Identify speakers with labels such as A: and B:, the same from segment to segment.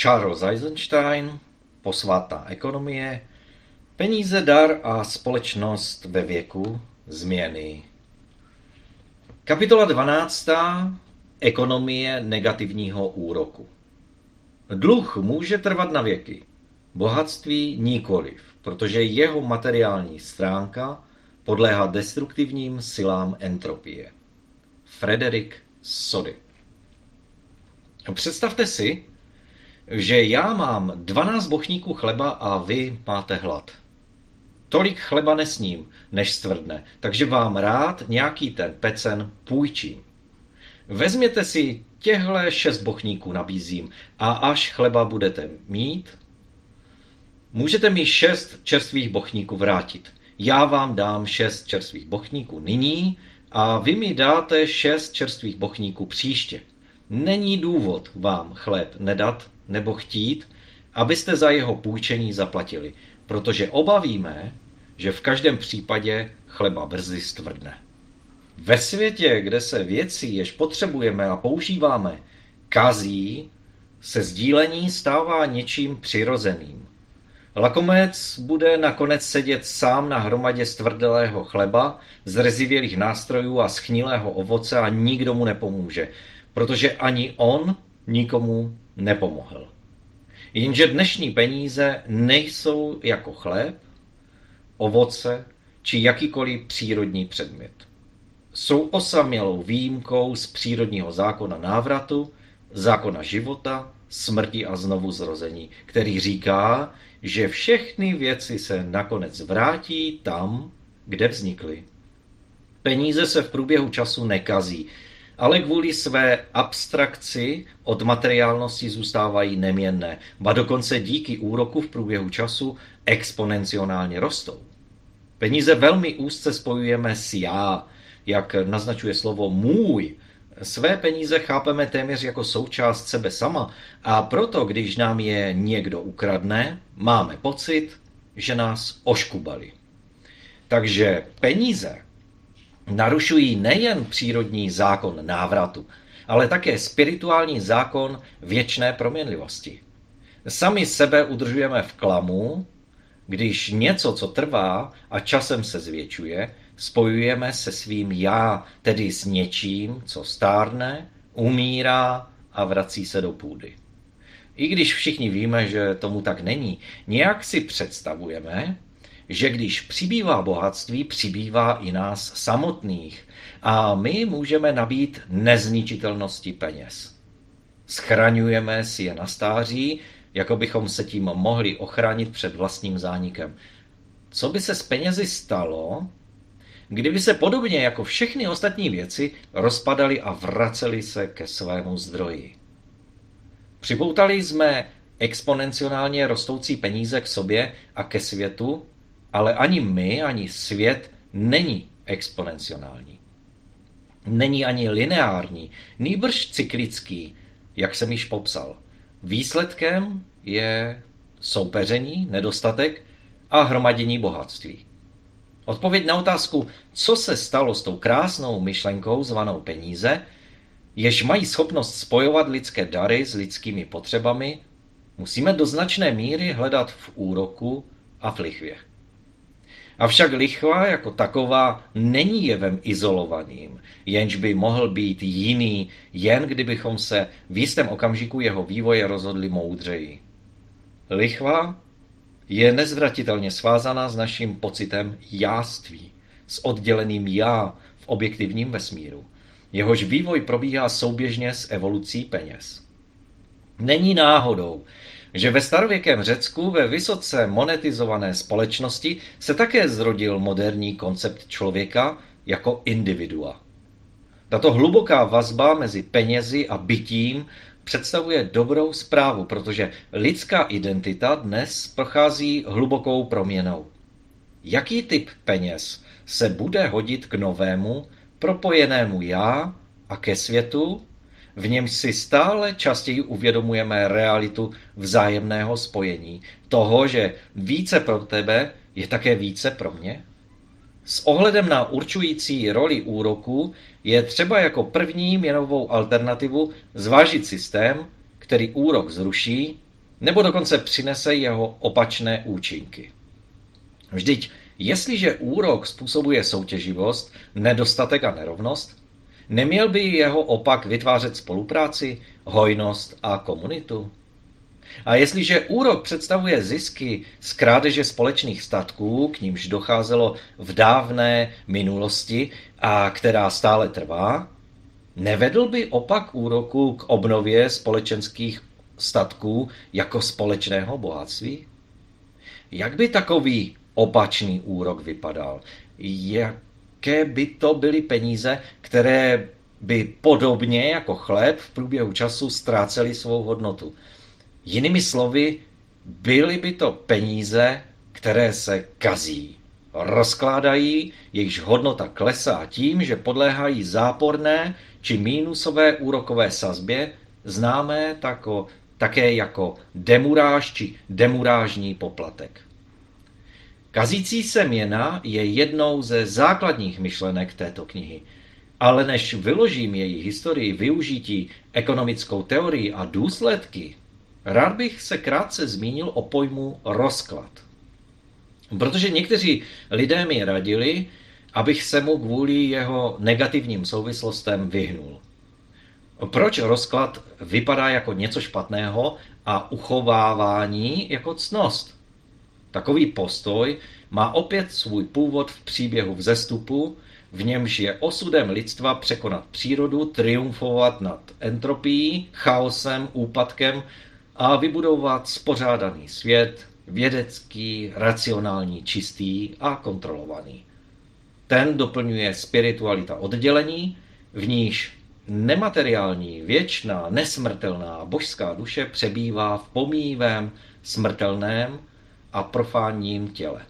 A: Charles Eisenstein, Posvátná ekonomie, peníze, dar a společnost ve věku změny. Kapitola 12. Ekonomie negativního úroku. Dluh může trvat na věky, bohatství nikoliv, protože jeho materiální stránka podléhá destruktivním silám entropie. Frederick Soddy. Představte si, že já mám 12 bochníků chleba a vy máte hlad. Tolik chleba nesním, než stvrdne, takže vám rád nějaký ten pecen půjčím. Vezměte si těhle 6 bochníků nabízím a až chleba budete mít, můžete mi 6 čerstvých bochníků vrátit. Já vám dám 6 čerstvých bochníků nyní a vy mi dáte 6 čerstvých bochníků příště. Není důvod vám chléb nedat nebo chtít, abyste za jeho půjčení zaplatili, protože oba víme, že v každém případě chleba brzy stvrdne. Ve světě, kde se věci, jež potřebujeme a používáme, kazí, se sdílení stává něčím přirozeným. Lakomec bude nakonec sedět sám na hromadě stvrdelého chleba, zrezivělých nástrojů a schnilého ovoce a nikdo mu nepomůže, protože ani on nikomu nepomohl. Jenže dnešní peníze nejsou jako chléb, ovoce či jakýkoliv přírodní předmět. Jsou osamělou výjimkou z přírodního zákona návratu, zákona života, smrti a znovuzrození, který říká, že všechny věci se nakonec vrátí tam, kde vznikly. Peníze se v průběhu času nekazí, ale kvůli své abstrakci od materiálnosti zůstávají neměnné, ba dokonce díky úroku v průběhu času exponenciálně rostou. Peníze velmi úzce spojujeme s já, jak naznačuje slovo můj. Své peníze chápeme téměř jako součást sebe sama a proto, když nám je někdo ukradne, máme pocit, že nás oškubali. Takže peníze narušují nejen přírodní zákon návratu, ale také spirituální zákon věčné proměnlivosti. Sami sebe udržujeme v klamu, když něco, co trvá a časem se zvětšuje, spojujeme se svým já, tedy s něčím, co stárne, umírá a vrací se do půdy. I když všichni víme, že tomu tak není, nějak si představujeme, že když přibývá bohatství, přibývá i nás samotných a my můžeme nabít nezničitelnosti peněz. Schraňujeme si je na stáří, jako bychom se tím mohli ochránit před vlastním zánikem. Co by se s penězi stalo, kdyby se podobně jako všechny ostatní věci rozpadaly a vracely se ke svému zdroji? Připoutali jsme exponenciálně rostoucí peníze k sobě a ke světu, ale ani my, ani svět není exponenciální. Není ani lineární, nýbrž cyklický, jak jsem již popsal. Výsledkem je soupeření, nedostatek a hromadění bohatství. Odpověď na otázku, co se stalo s tou krásnou myšlenkou zvanou peníze, jež mají schopnost spojovat lidské dary s lidskými potřebami, musíme do značné míry hledat v úroku a v lichvě. Avšak lichva jako taková není jevem izolovaným, jenž by mohl být jiný, jen kdybychom se v jistém okamžiku jeho vývoje rozhodli moudřeji. Lichva je nezvratitelně svázaná s naším pocitem jáství, s odděleným já v objektivním vesmíru. Jehož vývoj probíhá souběžně s evolucí peněz. Není náhodou, že ve starověkém Řecku ve vysoce monetizované společnosti se také zrodil moderní koncept člověka jako individua. Tato hluboká vazba mezi penězi a bytím představuje dobrou zprávu, protože lidská identita dnes prochází hlubokou proměnou. Jaký typ peněz se bude hodit k novému, propojenému já a ke světu, v němž si stále častěji uvědomujeme realitu vzájemného spojení, toho, že více pro tebe je také více pro mě? S ohledem na určující roli úroku je třeba jako první měnovou alternativu zvážit systém, který úrok zruší nebo dokonce přinese jeho opačné účinky. Vždyť, jestliže úrok způsobuje soutěživost, nedostatek a nerovnost, neměl by jeho opak vytvářet spolupráci, hojnost a komunitu? A jestliže úrok představuje zisky z krádeže společných statků, k nímž docházelo v dávné minulosti a která stále trvá, nevedl by opak úroku k obnově společenských statků jako společného bohatství? Jak by takový opačný úrok vypadal? Jaké by to byly peníze, které by podobně jako chléb v průběhu času ztrácely svou hodnotu? Jinými slovy, byly by to peníze, které se kazí, rozkládají, jejichž hodnota klesá tím, že podléhají záporné či mínusové úrokové sazbě, známé také jako demuráž či demurážní poplatek. Kazící se měna je jednou ze základních myšlenek této knihy, ale než vyložím její historii, využití, ekonomickou teorii a důsledky, rád bych se krátce zmínil o pojmu rozklad. Protože někteří lidé mi radili, abych se mu kvůli jeho negativním souvislostem vyhnul. Proč rozklad vypadá jako něco špatného a uchovávání jako ctnost? Takový postoj má opět svůj původ v příběhu Vzestupu, v němž je osudem lidstva překonat přírodu, triumfovat nad entropií, chaosem, úpadkem a vybudovat spořádaný svět, vědecký, racionální, čistý a kontrolovaný. Ten doplňuje spiritualita oddělení, v níž nemateriální, věčná, nesmrtelná božská duše přebývá v pomíjivém, smrtelném a profánním těle.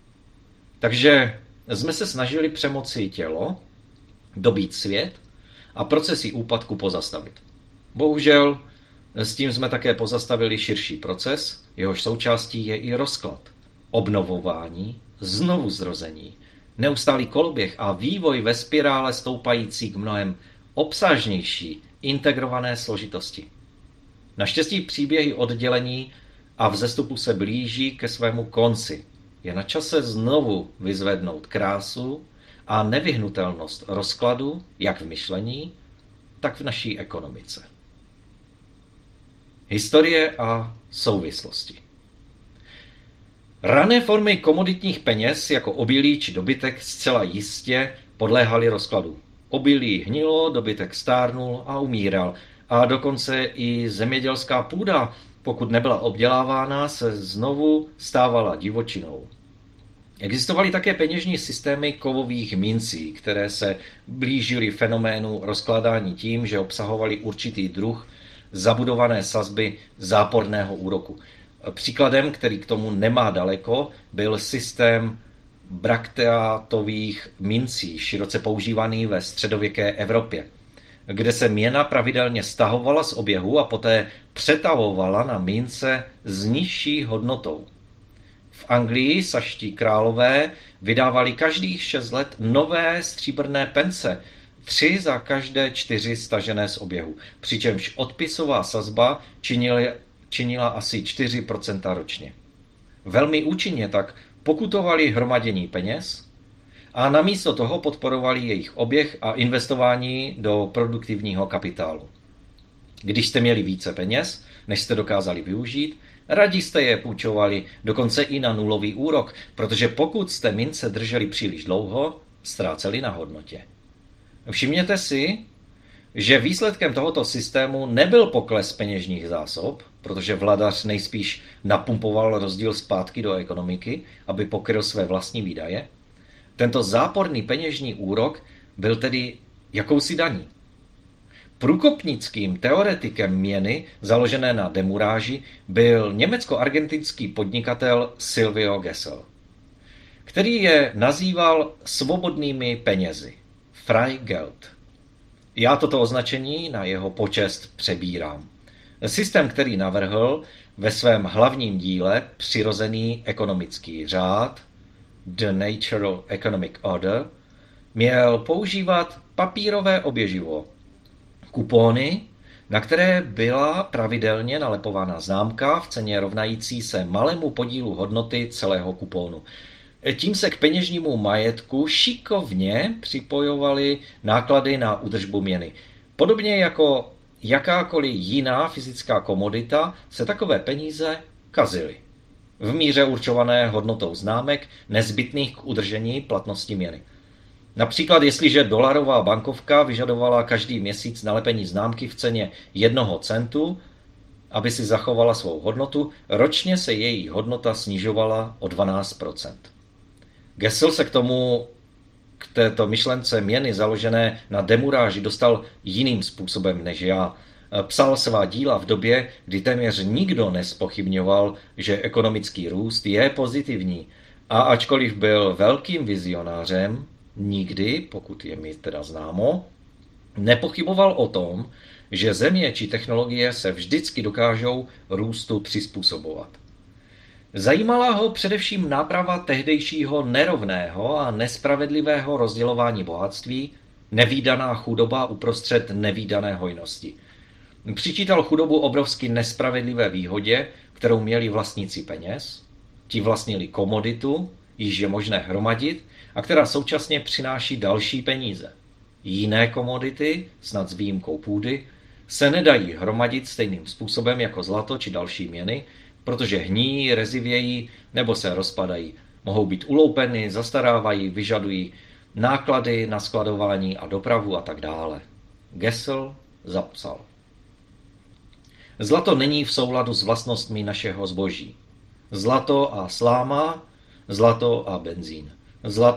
A: Takže jsme se snažili přemoci tělo, dobít svět a procesy úpadku pozastavit. Bohužel s tím jsme také pozastavili širší proces, jehož součástí je i rozklad, obnovování, znovuzrození, neustálý koloběh a vývoj ve spirále stoupající k mnohem obsažnější, integrované složitosti. Naštěstí příběhy oddělení a vzestupu se blíží ke svému konci. Je na čase znovu vyzvednout krásu a nevyhnutelnost rozkladu, jak v myšlení, tak v naší ekonomice. Historie a souvislosti. Rané formy komoditních peněz jako obilí či dobytek zcela jistě podléhaly rozkladu. Obilí hnilo, dobytek stárnul a umíral. A dokonce i zemědělská půda, pokud nebyla obdělávána, se znovu stávala divočinou. Existovaly také peněžní systémy kovových mincí, které se blížily fenoménu rozkládání tím, že obsahovaly určitý druh zabudované sazby záporného úroku. Příkladem, který k tomu nemá daleko, byl systém brakteátových mincí, široce používaný ve středověké Evropě, kde se měna pravidelně stahovala z oběhu a poté přetavovala na mince s nižší hodnotou. V Anglii saští králové vydávali každých 6 let nové stříbrné pence, 3 za každé 4 stažené z oběhu, přičemž odpisová sazba činila asi 4% ročně. Velmi účinně tak pokutovali hromadění peněz a namísto toho podporovali jejich oběh a investování do produktivního kapitálu. Když jste měli více peněz, než jste dokázali využít, raději jste je půjčovali dokonce i na nulový úrok, protože pokud jste mince drželi příliš dlouho, ztráceli na hodnotě. Všimněte si, že výsledkem tohoto systému nebyl pokles peněžních zásob, protože vladař nejspíš napumpoval rozdíl zpátky do ekonomiky, aby pokryl své vlastní výdaje. Tento záporný peněžní úrok byl tedy jakousi daní. Průkopnickým teoretikem měny, založené na demuráži, byl německo-argentinský podnikatel Silvio Gesell, který je nazýval svobodnými penězi, Freigeld. Já toto označení na jeho počest přebírám. Systém, který navrhl ve svém hlavním díle Přirozený ekonomický řád, The Natural Economic Order, měl používat papírové oběživo, kupóny na které byla pravidelně nalepována známka v ceně rovnající se malému podílu hodnoty celého kupónu. Tím se k peněžnímu majetku šikovně připojovaly náklady na údržbu měny. Podobně jako jakákoliv jiná fyzická komodita se takové peníze kazily v míře určované hodnotou známek nezbytných k udržení platnosti měny. Například jestliže dolarová bankovka vyžadovala každý měsíc nalepení známky v ceně 1 centu, aby si zachovala svou hodnotu, ročně se její hodnota snižovala o 12%. Gessel se k této myšlence měny založené na demuráži dostal jiným způsobem než já. Psal svá díla v době, kdy téměř nikdo nezpochybňoval, že ekonomický růst je pozitivní. A ačkoliv byl velkým vizionářem, nikdy, pokud je mi teda známo, nepochyboval o tom, že země či technologie se vždycky dokážou růstu přizpůsobovat. Zajímala ho především náprava tehdejšího nerovného a nespravedlivého rozdělování bohatství, nevídaná chudoba uprostřed nevídané hojnosti. Přičítal chudobu obrovsky nespravedlivé výhodě, kterou měli vlastníci peněz, ti vlastnili komoditu, již je možné hromadit a která současně přináší další peníze. Jiné komodity, snad s výjimkou půdy, se nedají hromadit stejným způsobem jako zlato či další měny, protože hníjí, rezivějí nebo se rozpadají. Mohou být uloupeny, zastarávají, vyžadují náklady na skladování a dopravu a tak dále. Gessel zapsal. Zlato není v souladu s vlastnostmi našeho zboží. Zlato a sláma, zlato a benzín. Zlato